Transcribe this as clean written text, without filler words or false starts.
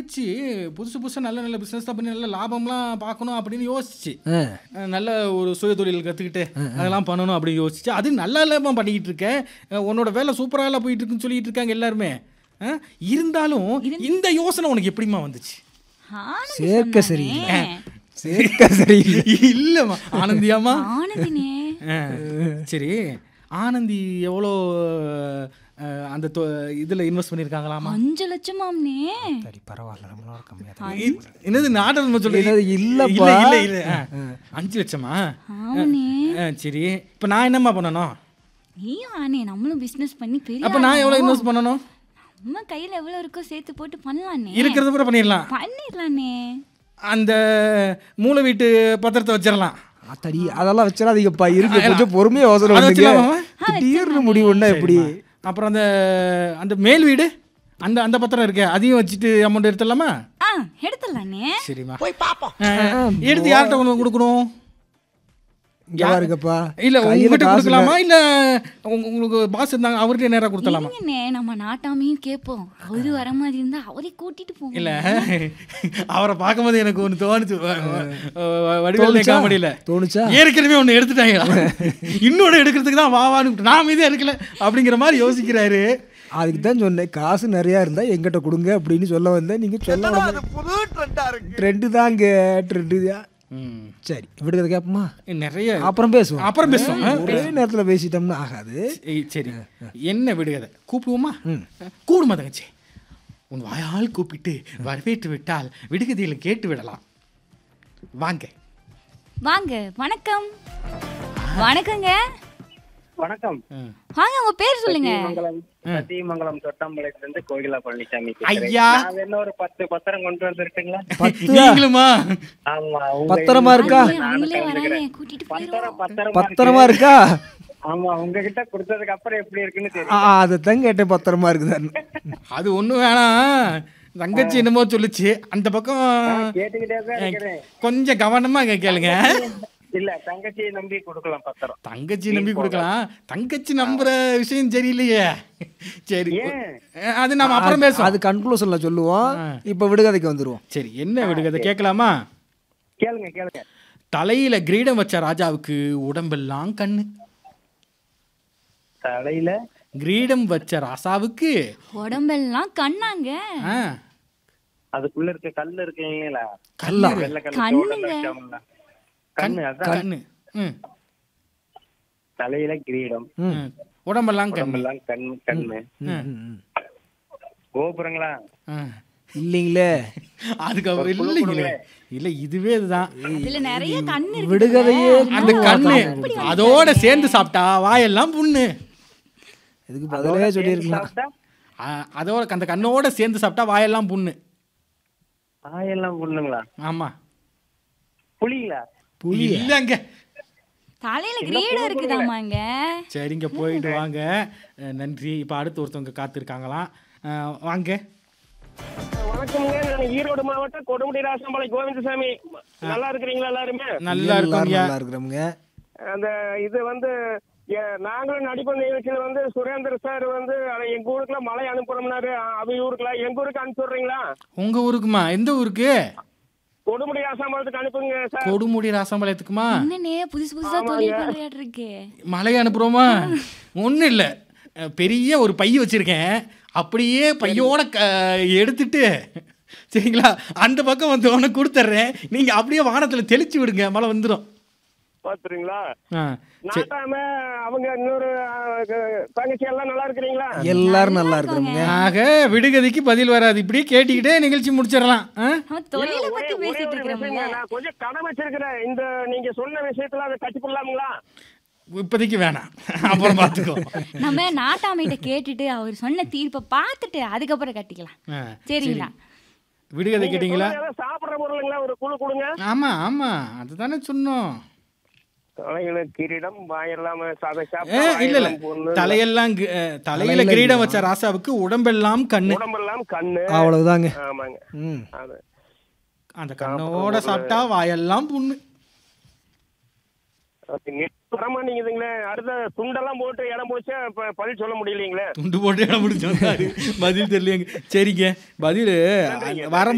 படிச்சு புதுசு புதுசா நல்ல நல்ல பிசினஸ் பண்ணி நல்ல லாபம்லாம் பார்க்கணும் அப்படின்னு யோசிச்சு நல்ல ஒரு சுய தொழில் கத்துக்கிட்டு அதெல்லாம் பண்ணணும் அப்படின்னு யோசிச்சு அது நல்ல லாபம் பண்ணிக்கிட்டு இருக்கேன். உன்னோட வேலை சூப்பராக போயிட்டு இருக்குன்னு சொல்லிட்டு இருக்காங்க எல்லாருமே. இருந்தாலும் இந்த யோசனை உனக்கு எப்படிமா வந்துச்சு? சேர்க்க சரி சேர்க்க சரி இல்லம்மா ஆனந்தியாமா. ஆனந்தினே. சரி ஆனந்தி எவ்வளோ அந்த இதில் இன்வெஸ்ட் பண்ணியிருக்காங்களாமா? 5 லட்சமாம்னே. சரி பரவாயில்ல, நம்மளோட கம்மியாக தான். என்னது நாடகம் சொல்லுங்க. இல்லப்பா, இல்லை இல்லை 5 லட்சமா? சரி இப்போ நான் என்னம்மா பண்ணணும்? நீயும் ஆனே நம்மளும் பிசினஸ் பண்ணி பெரிய. அப்போ நான் எவ்வளோ இன்வெஸ்ட் பண்ணணும்? நம்ம கையில் எவ்வளோ இருக்கோ சேர்த்து போட்டு பண்ணலானே. இருக்கிறத கூட பண்ணிடலானே. அந்த மூளை வீட்டு பத்திரத்தை வச்சிடலாம். அத்தடி அதெல்லாம் வச்சிடாதீங்கப்பா, இருக்கு கொஞ்சம் பொறுமையாக யோசனை பண்ணுங்க. திடீர்னு முடிவுன்னா எப்படி? அப்புறம் அந்த அந்த மேல் வீடு அந்த அந்த பத்திரம் இருக்கு, அதையும் வச்சுட்டு அமௌண்ட் எடுத்துடலாமா? எடுத்துடலானே. சரிம்மா போய் பார்ப்போம். எடுத்து யார்கிட்ட கொண்டு கொடுக்கணும்? இருக்கப்பா இல்ல உங்ககிட்ட கொடுக்கலாமா இல்ல உங்களுக்கு பாஸ் இருந்தாங்க அவர்கிட்ட நேரா கொடுத்தலாமா? நம்ம நாட்டாமையும் கேட்போம், அவரு வர மாதிரி இருந்தா அவரை கூட்டிட்டு போவோம். இல்ல அவரை பார்க்கும்போது எனக்கு ஒன்று தோணுச்சு, வடிவேல் காமெடியில தோணுச்சா? ஏற்கனவே ஒன்று எடுத்துட்டாங்க, இன்னொன்று எடுக்கிறதுக்கு தான் வாவான்னு நான் மீதே எடுக்கல அப்படிங்கிற மாதிரி யோசிக்கிறாரு. அதுக்கு தான் சொன்னேன், காசு நிறையா இருந்தால் எங்கிட்ட கொடுங்க அப்படின்னு சொல்ல வந்தேன். நீங்கள் சொல்ல ட்ரெண்டு தாங்க, ட்ரெண்டு தான். சரி விடுறது கேட்போமா? நிறைய அப்புறம் பேசுவோம், அப்புறம் பேசுவோம். ஒரே நேரத்தில் பேசிட்டோம்னா ஆகாது. சரி என்ன விடுகதை கூப்பிடுவோமா? கூடுமா தங்கச்சி, உன் வாயால் கூப்பிட்டு வரவேற்று விட்டால் விடுகதையில் கேட்டு விடலாம். வாங்க வாங்க. வணக்கம். வணக்கங்க. வணக்கம். வாங்க, உங்க பேர் சொல்லுங்க. சத்தியமங்கலம் தொட்டாம்பாளையத்துல இருந்து கோகிலா பழனிசாமி. ஐயா ஒரு 10 பத்திரம் கொண்டு வந்துருக்கீங்களா? நீங்களுமா? ஆமா. பத்திரமா இருக்கா? பத்திரமா இருக்கா? ஆமா, உங்ககிட்ட கொடுத்ததுக்கு அப்புறம் எப்படி இருக்குன்னு தெரியும். அதைத்தான் கேட்டேன், பத்திரமா இருக்குதான்னு. அது ஒண்ணும் வேணாம், தங்கச்சி என்னமோ சொல்லுச்சு அந்த பக்கம். கேட்டுக்கிட்டே தான் இருக்கிறேன், கொஞ்சம் கவனமா கேளுங்க. இல்ல தங்கச்சியை நம்பி கொடுக்கலாம் பத்திரம். தங்கச்சி நம்பி கொடுக்கலாம். தங்கச்சி நம்புற விஷயம் சரியில்லையே. சரி அது நாம அப்புறம் பேசுவோம், அது கன்க்ளூஷன்ல சொல்லுவோம். இப்ப விடுகதைக்கு வந்துருவோம். சரி என்ன விடுகதை கேட்கலாமா? கேளுங்க கேளுங்க. தலையில கிரீடம் வச்ச ராஜாவுக்கு உடம்பெல்லாம் கண்ணு. தலையில கிரீடம் வச்ச ராசாவுக்கு உடம்பெல்லாம் கண்ணாங்க. அதுக்குள்ள இருக்க கல்லு இருக்கு இல்லையா? கல்லா? கண்ணு. கண்ணு. தலையில கிரீடம், உடம்பெல்லாம் கண்ணு. கோபுரங்களா? இல்லீங்களே, அதுக்கு இல்லைங்களே. இல்ல இதுவே இதுதான். இதுல நிறைய கண்ணு இருக்கு. விடுகதையே அந்த கண்ணு அதோட சேர்ந்து சாப்பிட்டா வாயெல்லாம் புண்ணு. இதுக்கு பதிலே சொல்லியிருக்கலாம். அதோட அந்த கண்ணோட சேர்ந்து சாப்பிட்டா வாயெல்லாம் புண்ணு. வாயெல்லாம் புண்ணுங்களா? ஆமா. புளிங்களா? புளி இல்லங்க, தலையில கிரீடம் இருக்குதாமாங்க. சரிங்க போயிட்டு வாங்க, நன்றி. இப்ப அடுத்து ஒருத்தவங்க காத்திருக்காங்களாம், வாங்க. வணக்கம்ங்க, நான் ஈரோடு மாவட்டம் கொடுமுடி ராசம்பாளையம் கோவிந்தசாமி. நல்லா இருக்கிறீங்களா எல்லாருமே? நல்லா இருக்கிறோம்ங்க. அந்த இது வந்து நாங்களும் நடிப்பு நிகழ்ச்சியில சுரேந்தர் சார் எங்க ஊருக்குலாம் மழை அனுப்புறோம்னாரு. அவங்க ஊருக்குலாம் எங்க ஊருக்கு அனுப்பிடுறீங்களா? உங்க ஊருக்குமா? எந்த ஊருக்கு? கொடுமுடி ராசம்பாளையத்துக்கு அனுப்புங்க சார். கொடுமுடி ராசம்பாளையத்துக்குமா? என்னனே புதுசு புதுசா தொழில் பண்ணிட்டு இருக்கு. மழை அனுப்புறோமா? ஒன்றும் இல்லை, பெரிய ஒரு பை வச்சிருக்கேன், அப்படியே பையோட எடுத்துட்டு சரிங்களா அந்த பக்கம் வந்து உனக்கு கொடுத்துட்றேன், நீங்க அப்படியே வானத்துல தெளிச்சு விடுங்க, மழை வந்துடும். பாத்துறீங்களா? நாட்டாம அவங்க இன்னொரு தங்கச்சி எல்லாம் நல்லா இருக்கிறீங்களா? எல்லாரும் நல்லா இருக்கிறோங்க. ஆக விடுகதைக்கு பதில் வராது, இப்படியே கேட்டுக்கிட்டே நிகழ்ச்சி முடிச்சிடலாம். தொழிலை பத்தி பேசிட்டு இருக்கிறோம்ல. நான் கொஞ்சம் கடன் வச்சிருக்கிறேன், இந்த நீங்க சொன்ன விஷயத்துல அதை கட்டி போடலாங்களா? இப்போதைக்கு வேணாம், அப்புறம் பார்த்துக்கோ. நம்ம நாட்டாமையிட்ட கேட்டுட்டு அவர் சொன்ன தீர்ப்பை பார்த்துட்டு அதுக்கப்புறம் கட்டிக்கலாம். சரிங்களா? விடுகதை கேட்டீங்களா? சாப்பிடுற பொருளுங்களா ஒரு குழு கொடுங்க. ஆமா ஆமா அதுதானே சொன்னோம். கிரீடம் வாயெல்லாம் இல்ல இல்ல, தலையெல்லாம் தலையில கிரீடம் வச்ச ராசாவுக்கு உடம்பெல்லாம் கண்ணு. உடம்பெல்லாம் கண்ணு, அவ்வளவுதாங்க. ஆமாங்க. அந்த கண்ணோட சாப்பிட்டா வாயெல்லாம் புண்ணு. நீங்களே அடுத்த துண்டெல்லாம் போட்டு இடம் போச்சு, பதில் சொல்ல முடியலீங்களே. துண்டு போட்டு இடம் முடிச்சோம், பதில் தெரியலங்க. சரிங்க, பதில் வர